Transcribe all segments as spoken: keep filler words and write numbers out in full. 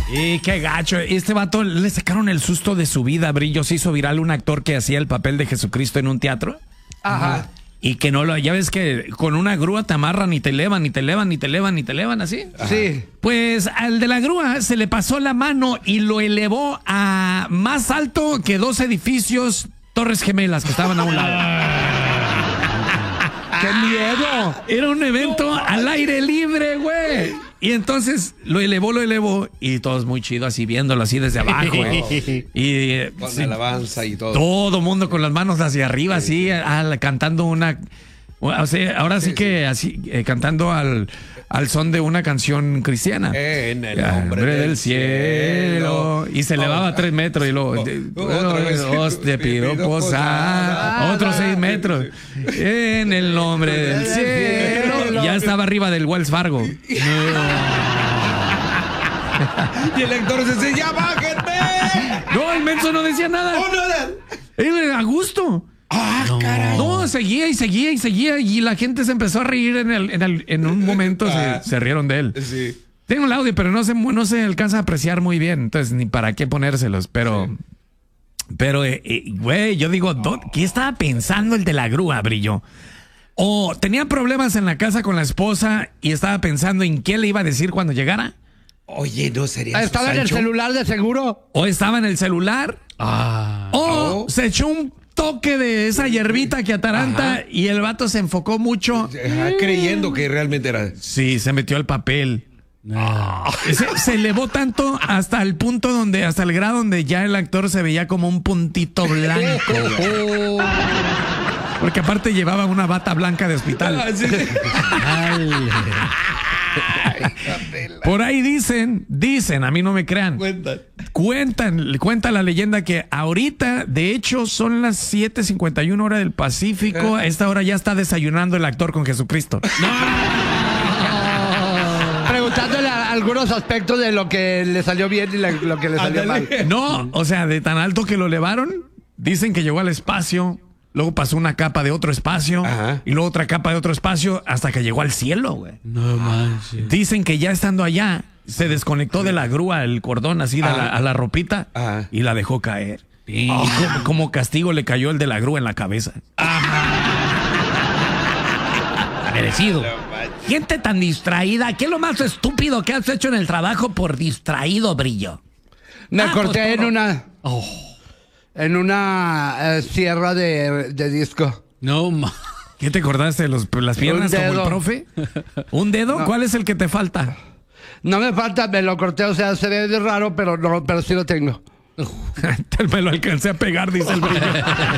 Y qué gacho. Este vato le sacaron el susto de su vida, Brillo. Se hizo viral un actor que hacía el papel de Jesucristo en un teatro. Ajá. Y que no lo, ya ves que con una grúa te amarran y te elevan, y te elevan, y te elevan, y te elevan, así. Sí. Pues al de la grúa se le pasó la mano y lo elevó a más alto que dos edificios Torres Gemelas que estaban a un lado. ¡Qué miedo! Era un evento al aire libre, güey. Y entonces lo elevó, lo elevó, y todos muy chido así viéndolo así desde abajo, güey. Y eh, Con sí, alabanza y todo. todo mundo con las manos hacia arriba, así, al- cantando una... O sea, ahora sí, Sí, que así, eh, cantando al, al son de una canción cristiana. En el Al nombre del cielo. Y se elevaba a tres metros y luego... Oh, de- otra vez. Dios te pido Te pido posar. posar. Otros seis metros. En el nombre del cielo. Ya estaba arriba del Wells Fargo. Y el lector se dice, ¡ya bájenme! No, el menso no decía nada. ¡Oh, nada! Eh, A gusto. ¡Ah, caray! No, seguía y seguía y seguía. Y la gente se empezó a reír en, el, en, el- en un momento. Ah. se, se rieron de él. Sí. Tengo el audio, pero no se, no se alcanza a apreciar muy bien. Entonces, ni para qué ponérselos. Pero, pero, eh, eh, güey, yo digo, ¿dó- ¿qué estaba pensando el de la grúa, Brillo? O tenía problemas en la casa con la esposa y estaba pensando en qué le iba a decir cuando llegara. Oye, ¿no sería eso, ¿Estaba en el Sancho? celular de seguro? O estaba en el celular. Ah. O Oh. se echó un toque de esa hierbita que ataranta. Ajá. Y el vato se enfocó mucho. Ajá, creyendo que realmente era... Sí, se metió al papel. Ah. Se, se elevó tanto hasta el punto donde, hasta el grado donde ya el actor se veía como un puntito blanco. güey. Porque aparte llevaba una bata blanca de hospital. Ah, sí. Por ahí dicen, dicen, a mí no me crean. Cuenta. Cuentan, cuenta la leyenda que ahorita, de hecho, son las siete cincuenta y una hora del Pacífico. A esta hora ya está desayunando el actor con Jesucristo. Preguntándole a algunos aspectos de lo que le salió bien y la- lo que le salió mal. Ándale. No, o sea, de tan alto que lo elevaron, dicen que llegó al espacio, luego pasó una capa de otro espacio, Ajá. y luego otra capa de otro espacio, hasta que llegó al cielo, güey. No manches. Dicen que ya estando allá, se desconectó de la grúa el cordón así a la, a la ropita Ajá. y la dejó caer. Sí. Y como, como castigo le cayó el de la grúa en la cabeza. Merecido. Gente tan distraída, ¿qué es lo más estúpido que has hecho en el trabajo por distraído, Brillo? Me Ah, corté pues en todo. una... En una eh, sierra de, de disco. No ma. ¿Qué te acordaste de los, las piernas Un como el dedo. profe? ¿Un dedo? No. ¿Cuál es el que te falta? No me falta, me lo corté, o sea, se ve de raro, pero no, pero sí lo tengo. Me lo alcancé a pegar, dice el Brillo.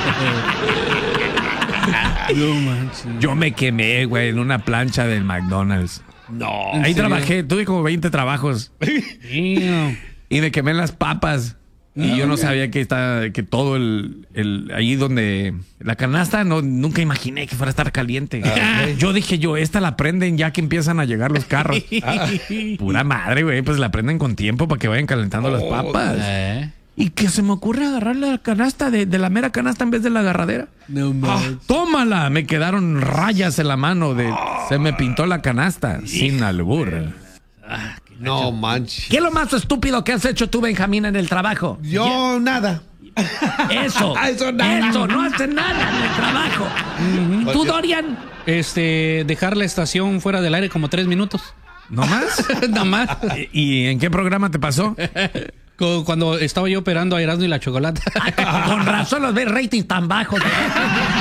No manches. Yo me quemé, güey, en una plancha del McDonald's. No. Ahí serio? trabajé, tuve como veinte trabajos. Damn. Y me quemé en las papas. Y yo no sabía que está, que todo el, el ahí donde la canasta, no, nunca imaginé que fuera a estar caliente. Yo dije yo, esta la prenden ya que empiezan a llegar los carros. Pura madre, güey, pues la prenden con tiempo para que vayan calentando las papas. Eh. Y que se me ocurre agarrar la canasta de, de la mera canasta en vez de la agarradera. No manches. ¡Tómala! Me quedaron rayas en la mano de, se me pintó la canasta sin albur. No manches. ¿Qué es lo más estúpido que has hecho tú, Benjamín, en el trabajo? Yo nada. Eso. Eso nada. Eso, no hace nada en el trabajo. ¿Tú, Dorian? Este, dejar la estación fuera del aire como tres minutos. ¿No más? Nada más. ¿Y en qué programa te pasó? Cu- Cuando estaba yo operando a Erasmo y la Chocolata. Con razón los ves rating tan bajos.